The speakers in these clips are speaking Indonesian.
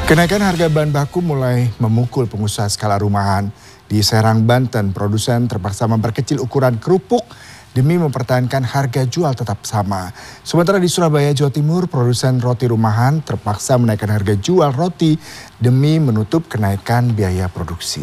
Kenaikan harga bahan baku mulai memukul pengusaha skala rumahan. Di Serang, Banten, produsen terpaksa memperkecil ukuran kerupuk demi mempertahankan harga jual tetap sama. Sementara di Surabaya, Jawa Timur, produsen roti rumahan terpaksa menaikkan harga jual roti demi menutup kenaikan biaya produksi.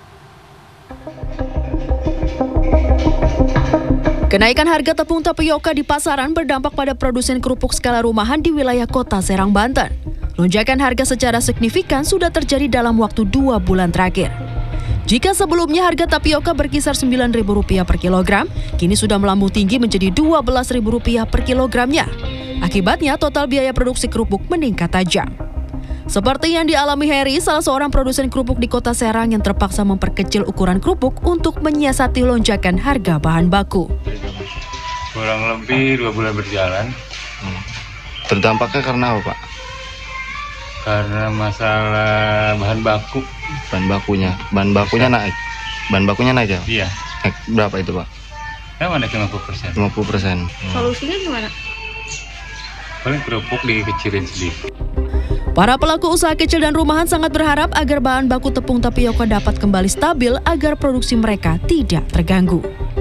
Kenaikan harga tepung tapioka di pasaran berdampak pada produsen kerupuk skala rumahan di wilayah kota Serang, Banten. Lonjakan harga secara signifikan sudah terjadi dalam waktu 2 bulan terakhir. Jika sebelumnya harga tapioka berkisar Rp9.000 per kilogram, kini sudah melambung tinggi menjadi Rp12.000 per kilogramnya. Akibatnya total biaya produksi kerupuk meningkat tajam. Seperti yang dialami Heri, salah seorang produsen kerupuk di kota Serang yang terpaksa memperkecil ukuran kerupuk untuk menyiasati lonjakan harga bahan baku. Kurang lebih 2 bulan berjalan. Terdampaknya karena apa, Pak? Karena masalah bahan baku. Bahan bakunya naik. Bahan bakunya naik ya? Iya. Naik berapa itu, Pak? Emang naik 50%. 50%. Solusinya gimana? Paling kerupuk dikecilin sedikit. Para pelaku usaha kecil dan rumahan sangat berharap agar bahan baku tepung tapioka dapat kembali stabil agar produksi mereka tidak terganggu.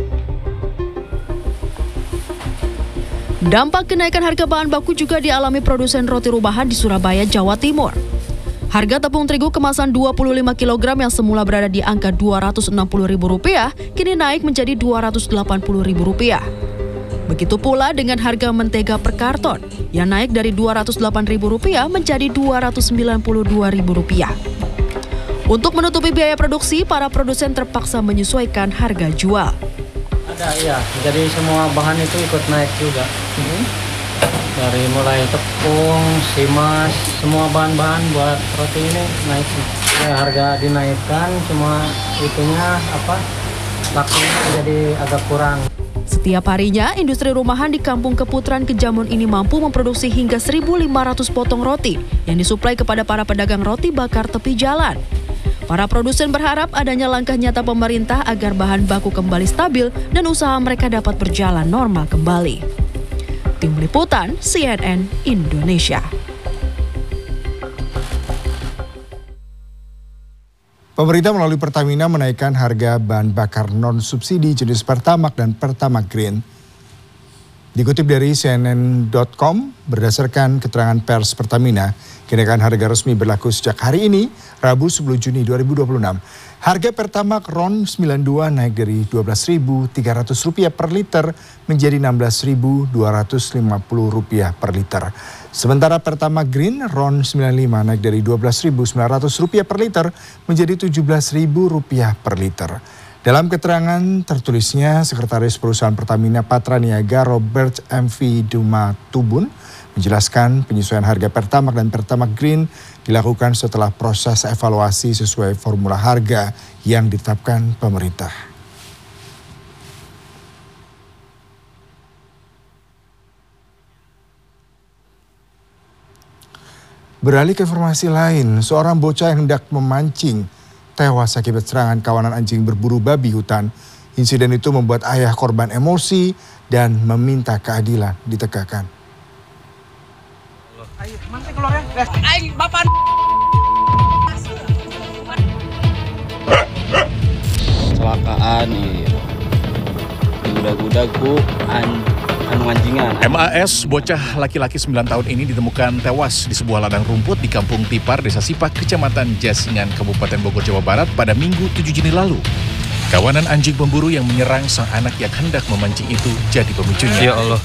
Dampak kenaikan harga bahan baku juga dialami produsen roti rumahan di Surabaya, Jawa Timur. Harga tepung terigu kemasan 25 kg yang semula berada di angka Rp260.000 kini naik menjadi Rp280.000. Begitu pula dengan harga mentega per karton yang naik dari Rp208.000 menjadi Rp292.000. Untuk menutupi biaya produksi, para produsen terpaksa menyesuaikan harga jual. Ada, iya. Jadi semua bahan itu ikut naik juga. Dari mulai tepung, simas, semua bahan-bahan buat roti ini naik. Ya, harga dinaikkan, cuma itunya lakunya jadi agak kurang. Setiap harinya, industri rumahan di Kampung Keputaran Kejamun ini mampu memproduksi hingga 1.500 potong roti yang disuplai kepada para pedagang roti bakar tepi jalan. Para produsen berharap adanya langkah nyata pemerintah agar bahan baku kembali stabil dan usaha mereka dapat berjalan normal kembali. Tim Liputan CNN Indonesia. Pemerintah melalui Pertamina menaikkan harga bahan bakar non-subsidi jenis Pertamax dan Pertamax Green. Dikutip dari CNN.com, berdasarkan keterangan pers Pertamina, kenaikan harga resmi berlaku sejak hari ini, Rabu 10 Juni 2026. Harga Pertamax RON 92 naik dari Rp12.300 per liter menjadi Rp16.250 per liter. Sementara Pertamax Green RON 95 naik dari Rp12.900 per liter menjadi Rp17.000 per liter. Dalam keterangan tertulisnya, Sekretaris Perusahaan Pertamina Patraniaga Robert MV Dumatubun menjelaskan penyesuaian harga Pertamax dan Pertamax Green dilakukan setelah proses evaluasi sesuai formula harga yang ditetapkan pemerintah. Beralih ke informasi lain, seorang bocah yang hendak memancing tewas akibat serangan kawanan anjing berburu babi hutan. Insiden itu membuat ayah korban emosi dan meminta keadilan ditegakkan. Kecelakaan, udah ku anjingan. MAS, bocah laki-laki 9 tahun ini ditemukan tewas di sebuah ladang rumput di Kampung Tipar, Desa Sipak, Kecamatan Jasingan, Kabupaten Bogor, Jawa Barat pada Minggu 7 Juni lalu. Kawanan anjing pemburu yang menyerang sang anak yang hendak memancing itu jadi pemicunya. Ya Allah.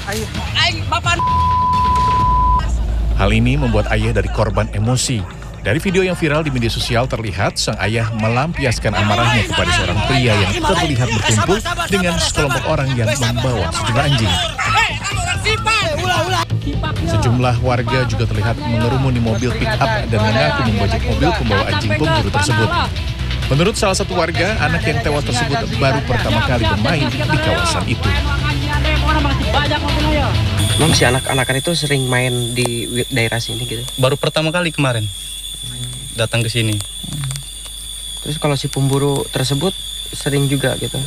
Hal ini membuat ayah dari korban emosi. Dari video yang viral di media sosial terlihat sang ayah melampiaskan amarahnya kepada seorang pria yang terlihat berkumpul dengan sekelompok orang yang membawa sejumlah anjing. Sejumlah warga juga terlihat mengerumuni mobil pick-up dan mengaku membajak mobil pembawa anjing pemburu tersebut. Menurut salah satu warga, anak yang tewas tersebut baru pertama kali bermain di kawasan itu. Memang si anak-anakan itu sering main di daerah sini gitu? Baru pertama kali kemarin datang ke sini. Terus kalau si pemburu tersebut sering juga gitu?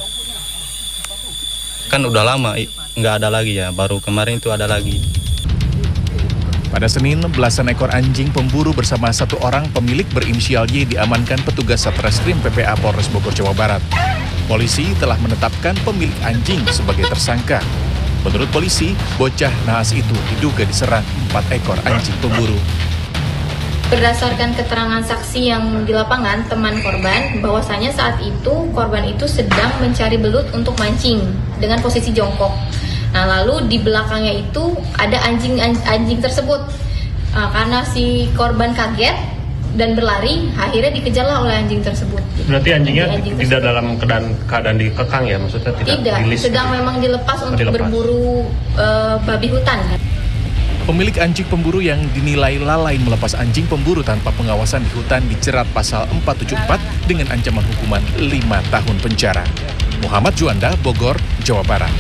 Kan udah lama nggak ada lagi ya, baru kemarin itu ada lagi. Pada Senin, belasan ekor anjing pemburu bersama satu orang pemilik berinisial Y diamankan petugas Satreskrim PPA Polres Bogor, Jawa Barat. Polisi telah menetapkan pemilik anjing sebagai tersangka. Menurut polisi, bocah nahas itu diduga diserang 4 ekor anjing pemburu. Berdasarkan keterangan saksi yang di lapangan, teman korban, bahwasanya saat itu korban itu sedang mencari belut untuk mancing dengan posisi jongkok. Nah, lalu di belakangnya itu ada anjing tersebut. Karena si korban kaget dan berlari, akhirnya dikejarlah oleh anjing tersebut. Berarti anjingnya tidak dalam keadaan dikekang ya, maksudnya tidak sedang memang dilepas untuk berburu babi hutan. Pemilik anjing pemburu yang dinilai lalai melepas anjing pemburu tanpa pengawasan di hutan dijerat pasal 474 dengan ancaman hukuman 5 tahun penjara. Muhammad Juanda, Bogor, Jawa Barat.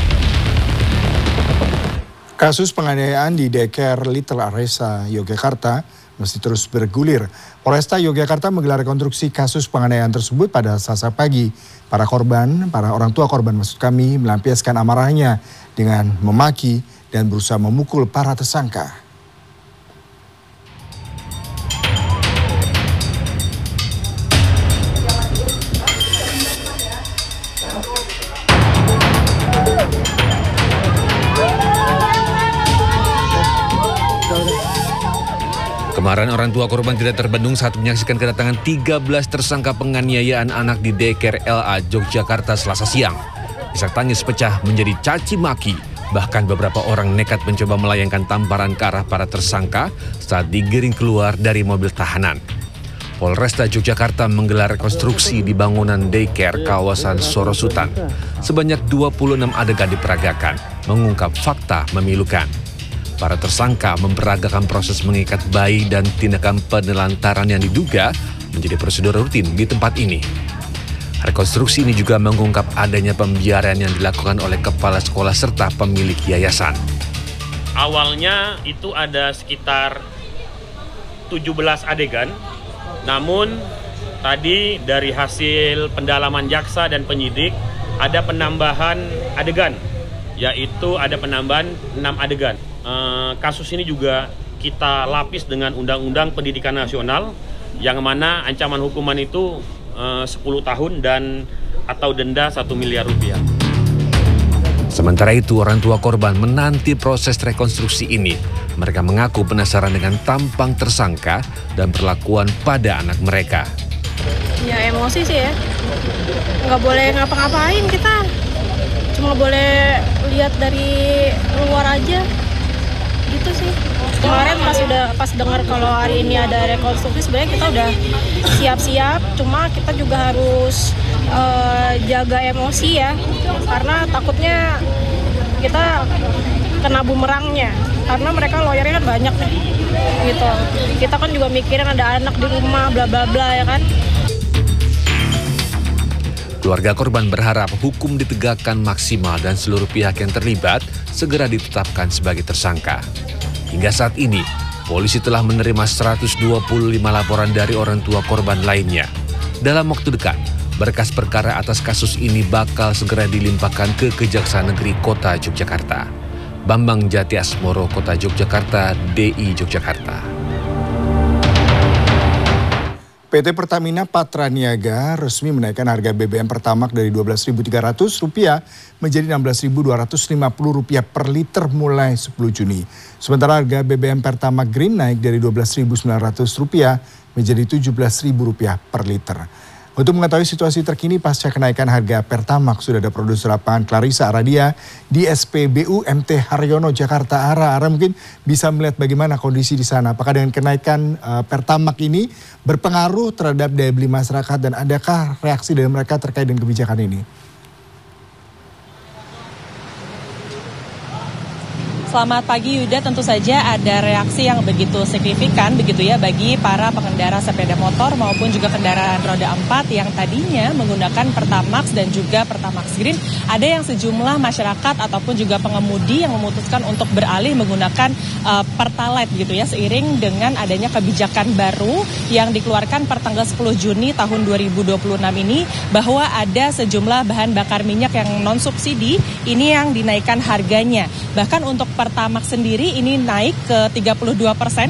Kasus penganiayaan di daycare Little Aresa, Yogyakarta masih terus bergulir. Polresta Yogyakarta menggelar rekonstruksi kasus penganiayaan tersebut pada Selasa pagi. Para orang tua korban melampiaskan amarahnya dengan memaki dan berusaha memukul para tersangka. Kemarahan orang tua korban tidak terbendung saat menyaksikan kedatangan 13 tersangka penganiayaan anak di daycare LA Yogyakarta Selasa siang. Isak tangis pecah menjadi caci maki, bahkan beberapa orang nekat mencoba melayangkan tamparan ke arah para tersangka saat digiring keluar dari mobil tahanan. Polresta Yogyakarta menggelar rekonstruksi di bangunan daycare kawasan Sorosutan. Sebanyak 26 adegan diperagakan, mengungkap fakta memilukan. Para tersangka memperagakan proses mengikat bayi dan tindakan penelantaran yang diduga menjadi prosedur rutin di tempat ini. Rekonstruksi ini juga mengungkap adanya pembiaran yang dilakukan oleh kepala sekolah serta pemilik yayasan. Awalnya itu ada sekitar 17 adegan, namun tadi dari hasil pendalaman jaksa dan penyidik ada penambahan adegan, yaitu ada penambahan 6 adegan. Kasus ini juga kita lapis dengan Undang-Undang Pendidikan Nasional yang mana ancaman hukuman itu 10 tahun dan atau denda 1 miliar rupiah. Sementara itu orang tua korban menanti proses rekonstruksi ini. Mereka mengaku penasaran dengan tampang tersangka dan perlakuan pada anak mereka. Ya emosi sih ya, nggak boleh ngapa-ngapain kita, cuma boleh lihat dari luar aja. Gitu sih. Kemarin pas dengar kalau hari ini ada rekonstruksi, sebenarnya kita udah siap-siap, cuma kita juga harus jaga emosi ya, karena takutnya kita kena bumerangnya, karena mereka lawyernya kan banyak nih, gitu. Kita kan juga mikirin ada anak di rumah, bla bla bla ya kan. Keluarga korban berharap hukum ditegakkan maksimal dan seluruh pihak yang terlibat segera ditetapkan sebagai tersangka. Hingga saat ini, polisi telah menerima 125 laporan dari orang tua korban lainnya. Dalam waktu dekat, berkas perkara atas kasus ini bakal segera dilimpahkan ke Kejaksaan Negeri Kota Yogyakarta. Bambang Jati Asmoro, Kota Yogyakarta, DI Yogyakarta. PT Pertamina Patraniaga resmi menaikkan harga BBM Pertamax dari Rp12.300 menjadi Rp16.250 per liter mulai 10 Juni. Sementara harga BBM Pertamax Green naik dari Rp12.900 menjadi Rp17.000 per liter. Untuk mengetahui situasi terkini pasca kenaikan harga Pertamax, sudah ada produser lapangan Clarissa Aradia di SPBU MT Haryono, Jakarta. Ara mungkin bisa melihat bagaimana kondisi di sana. Apakah dengan kenaikan Pertamax ini berpengaruh terhadap daya beli masyarakat dan adakah reaksi dari mereka terkait dengan kebijakan ini? Selamat pagi Yuda, tentu saja ada reaksi yang begitu signifikan begitu ya bagi para pengendara sepeda motor maupun juga kendaraan roda 4 yang tadinya menggunakan Pertamax dan juga Pertamax Green. Ada yang sejumlah masyarakat ataupun juga pengemudi yang memutuskan untuk beralih menggunakan Pertalite gitu ya, seiring dengan adanya kebijakan baru yang dikeluarkan per tanggal 10 Juni tahun 2026 ini, bahwa ada sejumlah bahan bakar minyak yang non subsidi ini yang dinaikkan harganya. Bahkan untuk Pertamax sendiri ini naik ke 32%.